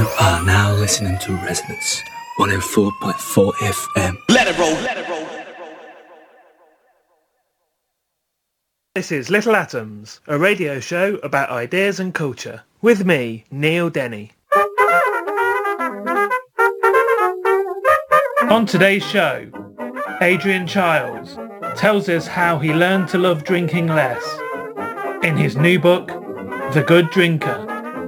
You are now listening to Resonance 104.4 FM. Let it roll, let it roll. This is Little Atoms, a radio show about ideas and culture, with me, Neil Denny. On today's show, Adrian Chiles tells us how he learned to love drinking less in his new book, The Good Drinker.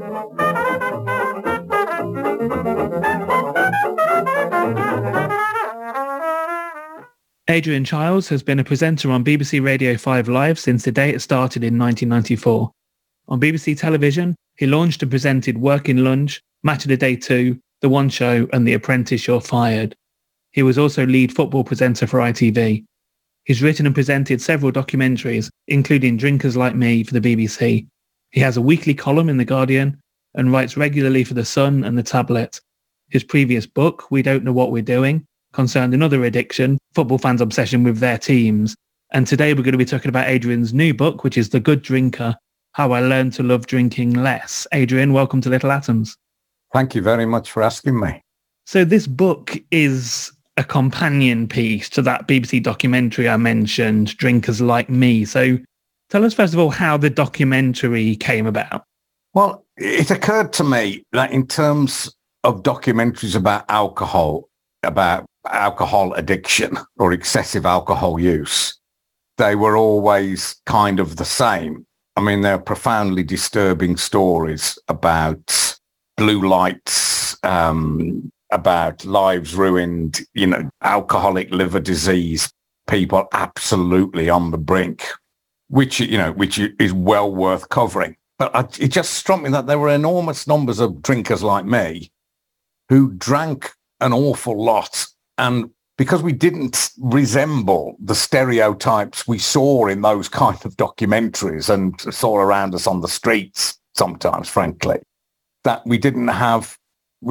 Adrian Chiles has been a presenter on BBC Radio 5 Live since the day it started in 1994. On BBC Television, he launched and presented Working Lunch, Match of the Day 2, The One Show and The Apprentice You're Fired. He was also lead football presenter for ITV. He's written and presented several documentaries, including Drinkers Like Me for the BBC. He has a weekly column in The Guardian and writes regularly for The Sun and The Tablet. His previous book, We Don't Know What We're Doing, concerned another addiction, football fans' obsession with their teams. And today we're going to be talking about Adrian's new book, which is The Good Drinker, How I Learned to Love Drinking Less. Adrian, welcome to Little Atoms. Thank you very much for asking me. So this book is a companion piece to that BBC documentary I mentioned, Drinkers Like Me. So tell us, first of all, how the documentary came about. Well, it occurred to me that in terms of documentaries about alcohol addiction or excessive alcohol use, they were always kind of the same. I mean, they're profoundly disturbing stories about blue lights, about lives ruined, alcoholic liver disease, people absolutely on the brink, which is well worth covering. But it just struck me that there were enormous numbers of drinkers like me who drank an awful lot. And because we didn't resemble the stereotypes we saw in those kind of documentaries and saw around us on the streets sometimes, frankly, that we didn't have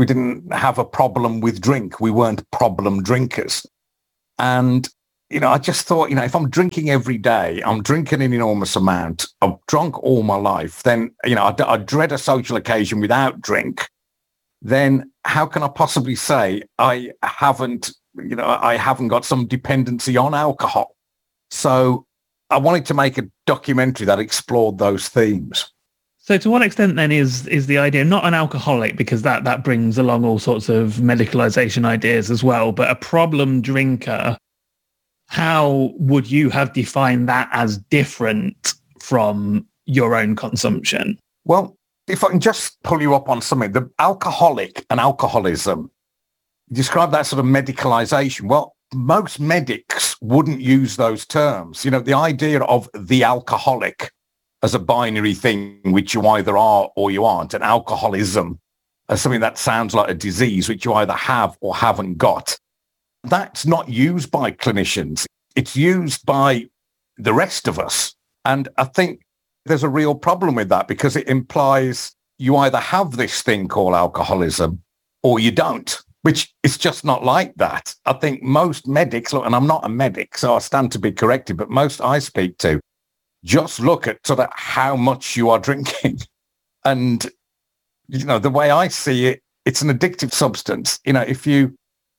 a problem with drink. We weren't problem drinkers. And, I just thought, if I'm drinking every day, I'm drinking an enormous amount, I've drunk all my life, then, I dread a social occasion without drink. Then how can I possibly say I haven't got some dependency on alcohol? So I wanted to make a documentary that explored those themes. So to what extent then is the idea not an alcoholic, because that brings along all sorts of medicalization ideas as well, but a problem drinker, how would you have defined that as different from your own consumption? Well, if I can just pull you up on something, the alcoholic and alcoholism, describe that sort of medicalization. Well, most medics wouldn't use those terms. The idea of the alcoholic as a binary thing, which you either are or you aren't, and alcoholism as something that sounds like a disease, which you either have or haven't got. That's not used by clinicians. It's used by the rest of us. And I think there's a real problem with that, because it implies you either have this thing called alcoholism or you don't, which is just not like that. I think most medics, look, and I'm not a medic, so I stand to be corrected, but most I speak to just look at sort of how much you are drinking. And, the way I see it, it's an addictive substance. If you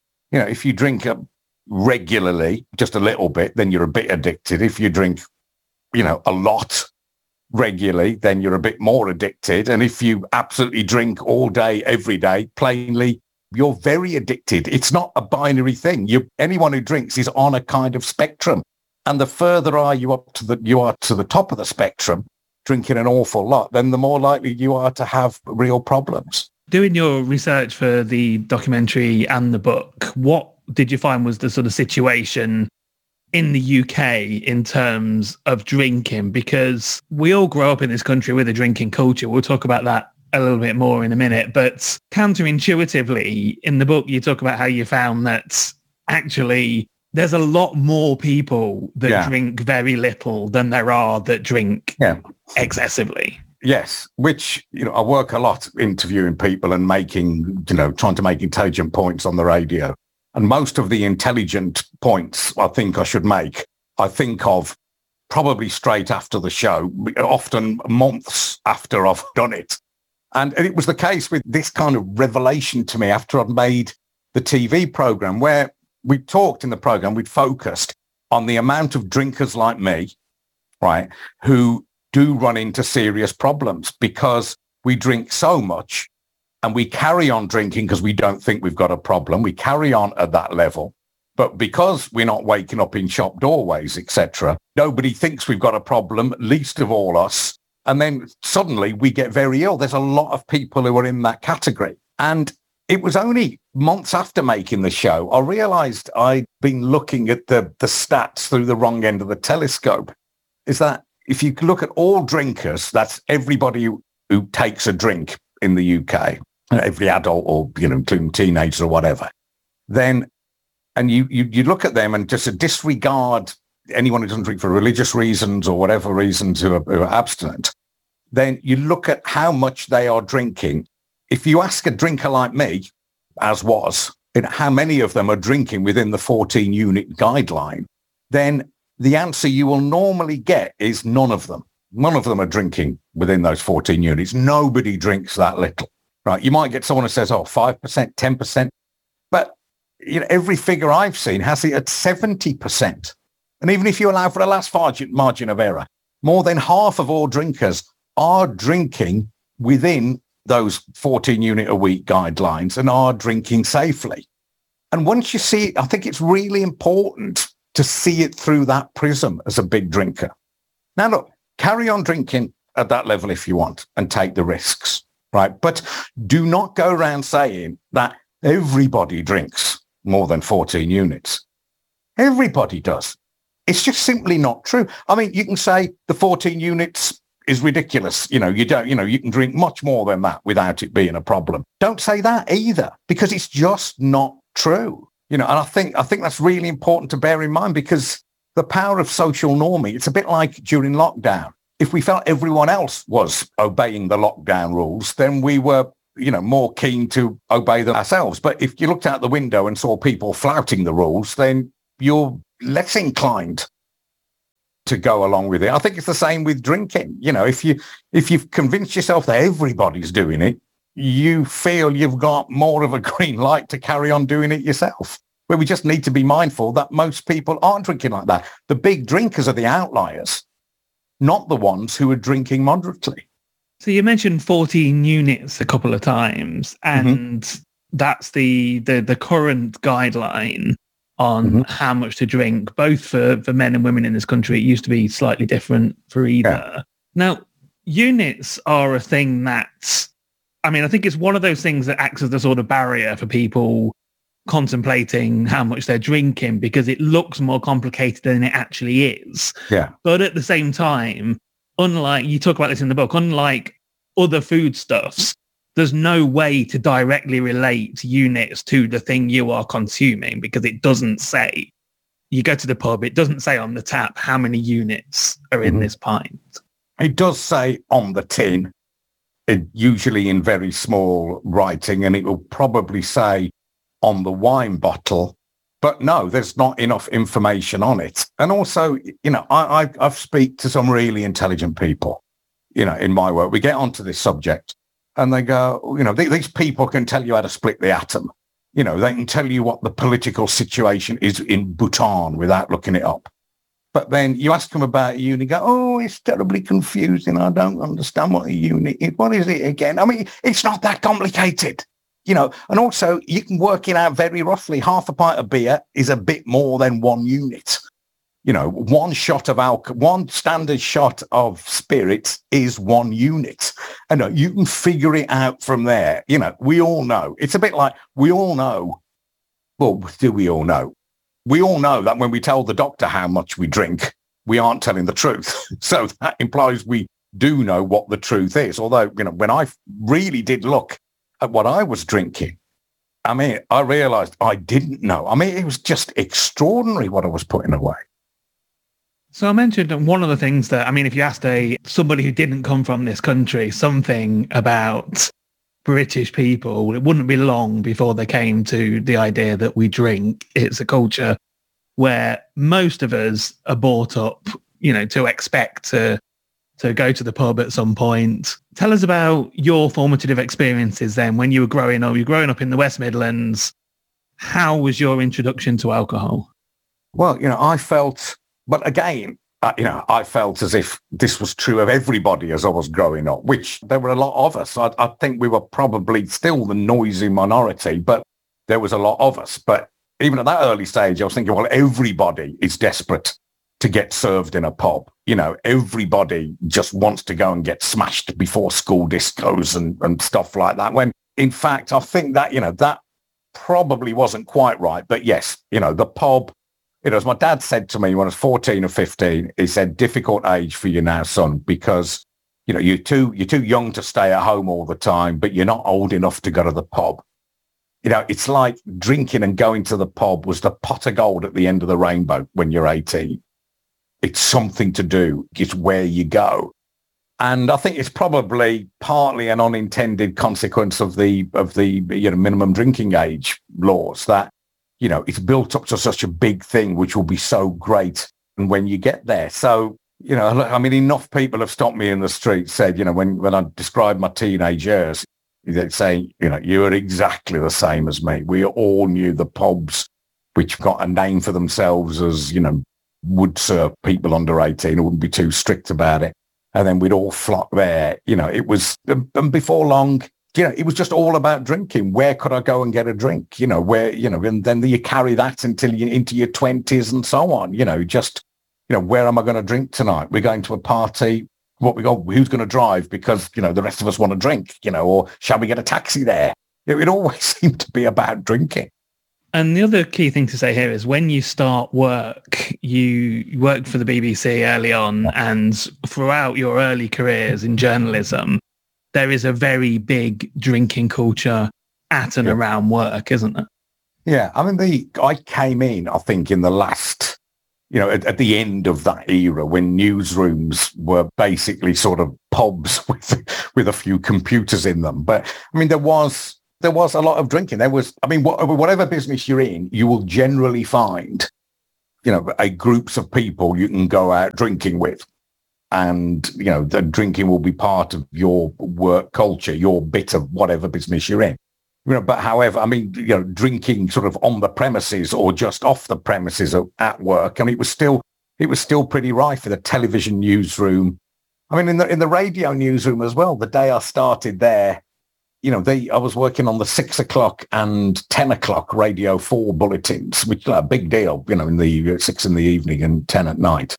drink regularly, just a little bit, then you're a bit addicted. If you drink, a lot regularly, then you're a bit more addicted. And if you absolutely drink all day, every day, plainly, you're very addicted. It's not a binary thing. Anyone who drinks is on a kind of spectrum. And the further you are to the top of the spectrum, drinking an awful lot, then the more likely you are to have real problems. Doing your research for the documentary and the book, what did you find was the sort of situation in the UK in terms of drinking? Because we all grow up in this country with a drinking culture. We'll talk about that a little bit more in a minute. But counterintuitively, in the book, you talk about how you found that actually there's a lot more people that drink very little than there are that drink excessively. Yes, which, I work a lot interviewing people and trying to make intelligent points on the radio. And most of the intelligent points I think I should make, I think of probably straight after the show, often months after I've done it. And it was the case with this kind of revelation to me after I'd made the TV program, where we talked in the program, we'd focused on the amount of drinkers like me, right, who do run into serious problems because we drink so much and we carry on drinking because we don't think we've got a problem. We carry on at that level. But because we're not waking up in shop doorways, etc., nobody thinks we've got a problem, least of all us. And then suddenly we get very ill. There's a lot of people who are in that category. And it was only months after making the show, I realized I'd been looking at the stats through the wrong end of the telescope. Is that if you look at all drinkers, that's everybody who takes a drink in the UK, every adult or, including teenagers or whatever, then, and you look at them and just disregard anyone who doesn't drink for religious reasons or whatever reasons who are abstinent, then you look at how much they are drinking. If you ask a drinker like me, as was, how many of them are drinking within the 14 unit guideline, then the answer you will normally get is none of them. None of them are drinking within those 14 units. Nobody drinks that little, right? You might get someone who says, 5%, 10%. But every figure I've seen has it at 70%. And even if you allow for the last margin of error, more than half of all drinkers are drinking within those 14 unit a week guidelines and are drinking safely. And once you see it, I think it's really important to see it through that prism as a big drinker. Now, look, carry on drinking at that level if you want and take the risks, right? But do not go around saying that everybody drinks more than 14 units. Everybody does. It's just simply not true. I mean, you can say the 14 units is ridiculous. You can drink much more than that without it being a problem. Don't say that either, because it's just not true. And I think that's really important to bear in mind, because the power of social norming, it's a bit like during lockdown. If we felt everyone else was obeying the lockdown rules, then we were, more keen to obey them ourselves. But if you looked out the window and saw people flouting the rules, then you're less inclined to go along with it. I think it's the same with drinking. If you've convinced yourself that everybody's doing it, you feel you've got more of a green light to carry on doing it yourself. Where we just need to be mindful that most people aren't drinking like that. The big drinkers are the outliers, not the ones who are drinking moderately. So you mentioned 14 units a couple of times, and that's the current guideline on how much to drink, both for men and women in this country. It used to be slightly different for either. Yeah. Now, units are a thing that, I think it's one of those things that acts as the sort of barrier for people contemplating how much they're drinking, because it looks more complicated than it actually is. Yeah. But at the same time, unlike, you talk about this in the book, unlike other foodstuffs, there's no way to directly relate units to the thing you are consuming, because it doesn't say. You go to the pub, it doesn't say on the tap how many units are in this pint. It does say on the tin, usually in very small writing, and it will probably say on the wine bottle. But no, there's not enough information on it. And also, I've speak to some really intelligent people, in my work. We get onto this subject and they go, these people can tell you how to split the atom. They can tell you what the political situation is in Bhutan without looking it up. But then you ask them about a unit, go, it's terribly confusing. I don't understand what a unit is. What is it again? It's not that complicated. And also you can work it out very roughly. Half a pint of beer is a bit more than 1 unit. One shot of alcohol, one standard shot of spirits is 1 unit. And you can figure it out from there. We all know. It's a bit like we all know. Well, do we all know? We all know that when we tell the doctor how much we drink, we aren't telling the truth. So that implies we do know what the truth is. Although, when I really did look at what I was drinking, I realized I didn't know. It was just extraordinary what I was putting away. So I mentioned one of the things that, if you asked somebody who didn't come from this country something about British people, it wouldn't be long before they came to the idea that we drink. It's a culture where most of us are brought up, to expect to to go to the pub at some point. Tell us about your formative experiences then when you were growing up. You're growing up in the West Midlands. How was your introduction to alcohol? Well, I felt, but again, I felt as if this was true of everybody as I was growing up, which there were a lot of us. I think we were probably still the noisy minority, but there was a lot of us. But even at that early stage, I was thinking, well, everybody is desperate to get served in a pub. Everybody just wants to go and get smashed before school discos and stuff like that. When in fact, I think that, that probably wasn't quite right. But yes, the pub, as my dad said to me when I was 14 or 15, he said, difficult age for you now, son, because, you're too young to stay at home all the time, but you're not old enough to go to the pub. It's like drinking and going to the pub was the pot of gold at the end of the rainbow when you're 18. It's something to do. It's where you go. And I think it's probably partly an unintended consequence of the minimum drinking age laws that, it's built up to such a big thing, which will be so great. And when you get there, so, enough people have stopped me in the street, said, when I described my teenage years, they'd say, you are exactly the same as me. We all knew the pubs, which got a name for themselves as, would serve people under 18 who wouldn't be too strict about it. And then we'd all flock there. It was, and before long, it was just all about drinking. Where could I go and get a drink? Where, and then you carry that until you into your 20s and so on, where am I going to drink tonight? We're going to a party. Who's going to drive? Because, the rest of us want to drink, or shall we get a taxi there? It always seemed to be about drinking. And the other key thing to say here is when you start work, you worked for the BBC early on, and throughout your early careers in journalism, there is a very big drinking culture at and around work, isn't there? Yeah. I came in, I think, in the last, at the end of that era when newsrooms were basically sort of pubs with a few computers in them. But there was a lot of drinking. There was, whatever business you're in, you will generally find, a groups of people you can go out drinking with. And, the drinking will be part of your work culture, your bit of whatever business you're in. But however, drinking sort of on the premises or just off the premises at work, it was still pretty rife in the television newsroom. In the radio newsroom as well, the day I started there, I was working on the 6 o'clock and 10 o'clock Radio 4 bulletins, which is a big deal, in the 6 in the evening and 10 at night.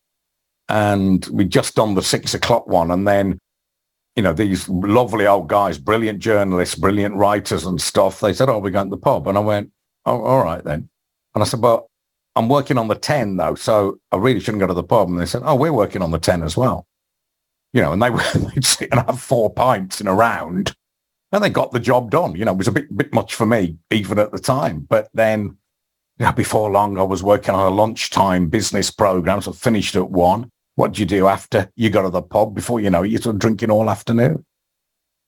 And we just done the 6 o'clock one. And then, these lovely old guys, brilliant journalists, brilliant writers and stuff, they said, oh, we're going to the pub. And I went, oh, all right then. And I said, but I'm working on the 10 though, so I really shouldn't go to the pub. And they said, oh, we're working on the 10 as well. And they'd sit and have 4 pints in a round. And they got the job done. It was a bit much for me, even at the time. But then, before long, I was working on a lunchtime business program. So I finished at 1. What do you do after you go to the pub? Before you know it, you're sort of drinking all afternoon.